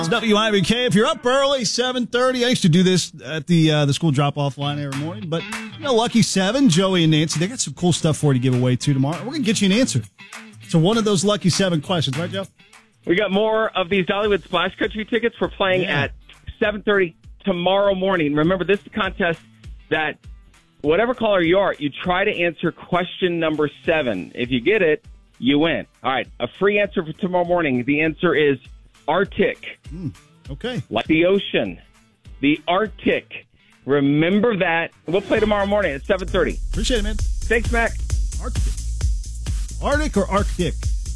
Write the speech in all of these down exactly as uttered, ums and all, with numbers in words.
It's W I V K. If you're up early, seven thirty. I used to do this at the uh, the school drop-off line every morning. But, you know, Lucky Seven, Joey and Nancy, they got some cool stuff for you to give away, too, tomorrow. We're going to get you an answer to one of those Lucky Seven questions. Right, Joe? We got more of these Dollywood Splash Country tickets. We're playing yeah. at seven thirty tomorrow morning. Remember, this is a contest that whatever caller you are, you try to answer question number seven. If you get it, you win. All right, a free answer for tomorrow morning. The answer is Arctic. Mm, okay. Like the ocean. The Arctic. Remember that. We'll play tomorrow morning at seven thirty. Appreciate it, man. Thanks, Mac. Arctic. Arctic or Arctic?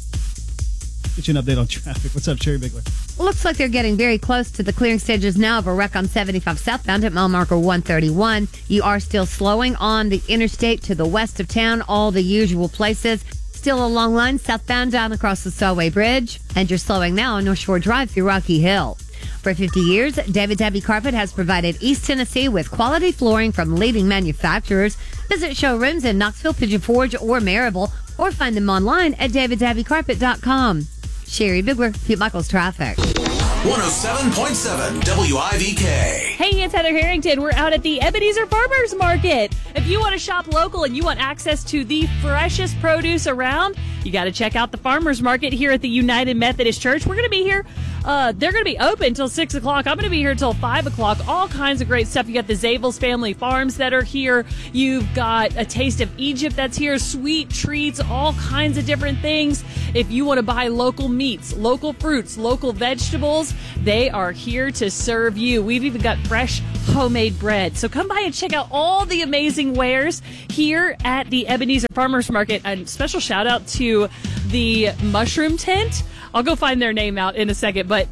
Get you an update on traffic. What's up, Sherry Bigler? Looks like they're getting very close to the clearing stages now of a wreck on seventy-five southbound at mile marker one thirty-one. You are still slowing on the interstate to the west of town, all the usual places. Still a long line southbound down across the Solway Bridge. And you're slowing now on North Shore Drive through Rocky Hill. For fifty years, David Debbie Carpet has provided East Tennessee with quality flooring from leading manufacturers. Visit showrooms in Knoxville, Pigeon Forge, or Maryville, or find them online at david debbie carpet dot com. Sherry Bigler, Pete Michaels Traffic. one oh seven point seven W I V K. Hey, it's Heather Harrington. We're out at the Ebenezer Farmers Market. If you want to shop local and you want access to the freshest produce around, you got to check out the Farmers Market here at the United Methodist Church. We're going to be here. Uh, they're going to be open until six o'clock. I'm going to be here until five o'clock. All kinds of great stuff. You got the Zabels Family Farms that are here. You've got a Taste of Egypt that's here. Sweet treats, all kinds of different things. If you want to buy local meats, local fruits, local vegetables, they are here to serve you. We've even got fresh homemade bread. So come by and check out all the amazing wares here at the Ebenezer Farmers Market. And special shout out to the Mushroom Tent. I'll go find their name out in a second, but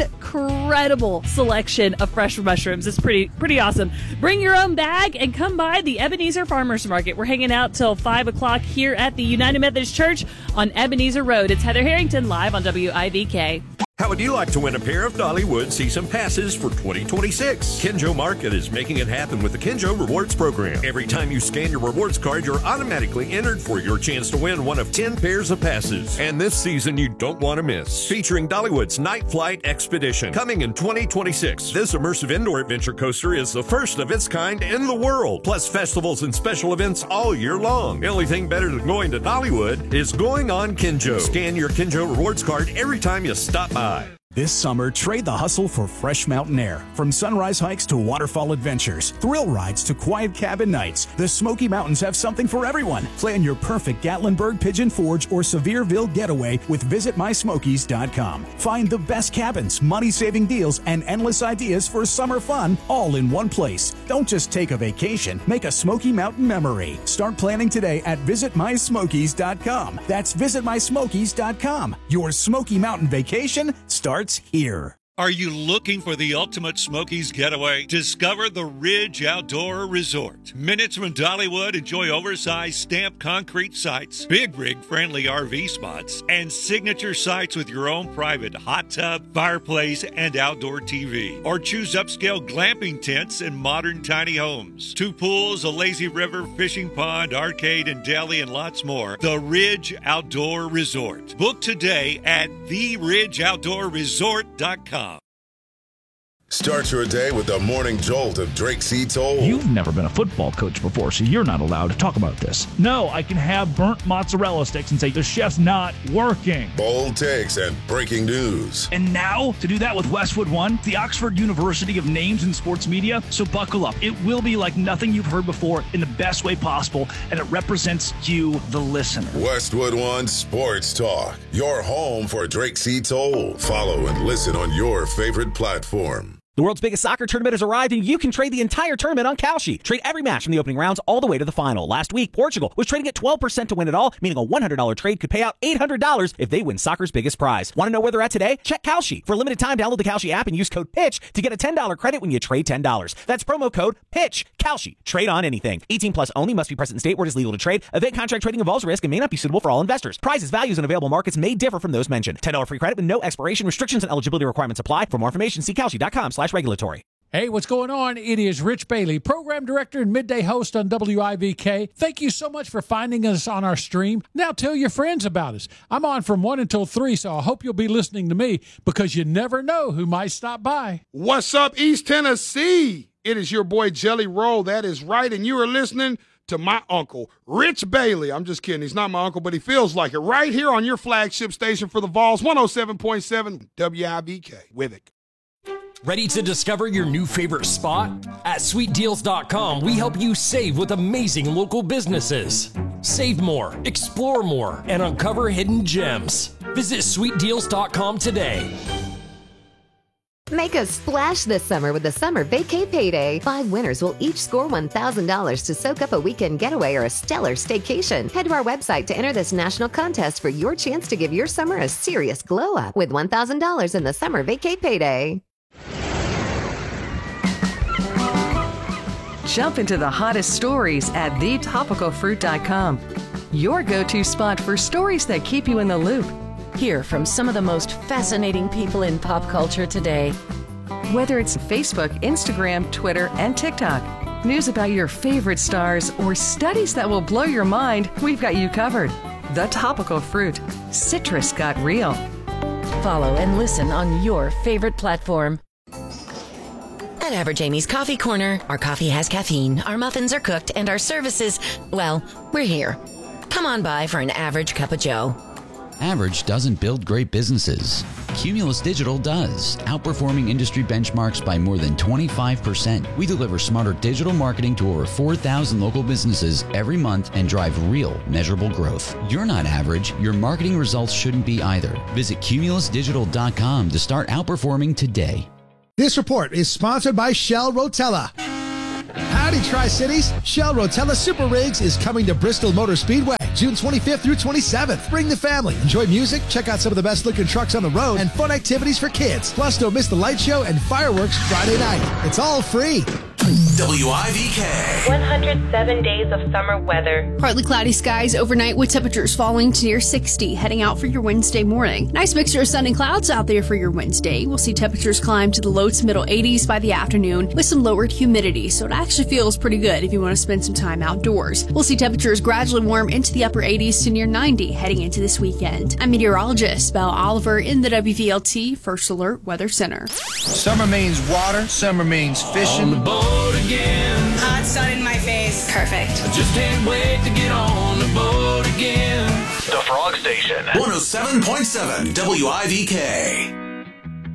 incredible selection of fresh mushrooms. It's pretty pretty awesome. Bring your own bag and come by the Ebenezer Farmers Market. We're hanging out till five o'clock here at the United Methodist Church on Ebenezer Road. It's Heather Harrington live on W I V K. How would you like to win a pair of Dollywood season passes for twenty twenty-six? Kinjo Market is making it happen with the Kinjo Rewards Program. Every time you scan your rewards card, you're automatically entered for your chance to win one of ten pairs of passes. And this season, you don't want to miss. Featuring Dollywood's Night Flight Expedition. Coming in twenty twenty-six, this immersive indoor adventure coaster is the first of its kind in the world. Plus festivals and special events all year long. The only thing better than going to Dollywood is going on Kinjo. Scan your Kinjo Rewards card every time you stop by. This summer, trade the hustle for fresh mountain air. From sunrise hikes to waterfall adventures, thrill rides to quiet cabin nights, the Smoky Mountains have something for everyone. Plan your perfect Gatlinburg, Pigeon Forge, or Sevierville getaway with visit my smokies dot com. Find the best cabins, money-saving deals, and endless ideas for summer fun all in one place. Don't just take a vacation, make a Smoky Mountain memory. Start planning today at visit my smokies dot com. That's visit my smokies dot com. Your Smoky Mountain vacation starts here. Are you looking for the ultimate Smokies getaway? Discover the Ridge Outdoor Resort. Minutes from Dollywood, enjoy oversized stamped concrete sites, big rig friendly R V spots, and signature sites with your own private hot tub, fireplace, and outdoor T V. Or choose upscale glamping tents and modern tiny homes. Two pools, a lazy river, fishing pond, arcade, and deli, and lots more. The Ridge Outdoor Resort. Book today at the ridge outdoor resort dot com. Start your day with the morning jolt of Drake C. Toll. You've never been a football coach before, so you're not allowed to talk about this. No, I can have burnt mozzarella sticks and say the chef's not working. Bold takes and breaking news. And now, to do that with Westwood One, the Oxford University of Names in Sports Media. So buckle up. It will be like nothing you've heard before in the best way possible, and it represents you, the listener. Westwood One Sports Talk, your home for Drake C. Toll. Follow and listen on your favorite platform. The world's biggest soccer tournament has arrived, and you can trade the entire tournament on Kalshi. Trade every match from the opening rounds all the way to the final. Last week, Portugal was trading at twelve percent to win it all, meaning a one hundred dollars trade could pay out eight hundred dollars if they win soccer's biggest prize. Want to know where they're at today? Check Kalshi. For a limited time, download the Kalshi app and use code PITCH to get a ten dollars credit when you trade ten dollars. That's promo code PITCH. Kalshi. Trade on anything. eighteen plus only. Must be present in state where it is legal to trade. Event contract trading involves risk and may not be suitable for all investors. Prizes, values, and available markets may differ from those mentioned. ten dollars free credit with no expiration. Restrictions and eligibility requirements apply. For more information, see Kalshi dot com slash regulatory. Hey, what's going on? It is Rich Bailey, program director and midday host on W I V K. Thank you so much for finding us on our stream. Now tell your friends about us. I'm on from one until three, so I hope you'll be listening to me because you never know who might stop by. What's up, East Tennessee? It is your boy Jelly Roll. That is right, and you are listening to my uncle, Rich Bailey. I'm just kidding. He's not my uncle, but he feels like it. Right here on your flagship station for the Vols, one oh seven point seven W I V K. With it. Ready to discover your new favorite spot? At sweet deals dot com, we help you save with amazing local businesses. Save more, explore more, and uncover hidden gems. Visit sweet deals dot com today. Make a splash this summer with the Summer Vacay Payday. Five winners will each score one thousand dollars to soak up a weekend getaway or a stellar staycation. Head to our website to enter this national contest for your chance to give your summer a serious glow up with one thousand dollars in the Summer Vacay Payday. Jump into the hottest stories at the topical fruit dot com. Your go-to spot for stories that keep you in the loop. Hear from some of the most fascinating people in pop culture today. Whether it's Facebook, Instagram, Twitter, and TikTok, news about your favorite stars, or studies that will blow your mind, we've got you covered. The Topical Fruit. Citrus got real. Follow and listen on your favorite platform. At Average Amy's Coffee Corner, our coffee has caffeine, our muffins are cooked, and our services, well, we're here. Come on by for an average cup of joe. Average doesn't build great businesses. Cumulus Digital does, outperforming industry benchmarks by more than twenty-five percent. We deliver smarter digital marketing to over four thousand local businesses every month and drive real, measurable growth. You're not average. Your marketing results shouldn't be either. Visit cumulus digital dot com to start outperforming today. This report is sponsored by Shell Rotella. Howdy, Tri-Cities. Shell Rotella Super Rigs is coming to Bristol Motor Speedway June twenty-fifth through twenty-seventh. Bring the family. Enjoy music, check out some of the best-looking trucks on the road, and fun activities for kids. Plus, don't miss the light show and fireworks Friday night. It's all free. W I V K. one hundred seven days of summer weather. Partly cloudy skies overnight with temperatures falling to near sixty, heading out for your Wednesday morning. Nice mixture of sun and clouds out there for your Wednesday. We'll see temperatures climb to the low to middle eighties by the afternoon with some lowered humidity, so it actually feels pretty good if you want to spend some time outdoors. We'll see temperatures gradually warm into the upper eighties to near ninety heading into this weekend. I'm meteorologist Belle Oliver in the W V L T First Alert Weather Center. Summer means water. Summer means fishing. On the boat again. Hot sun in my face. Perfect. I just can't wait to get on the boat again. The Frog Station. one oh seven point seven W I V K.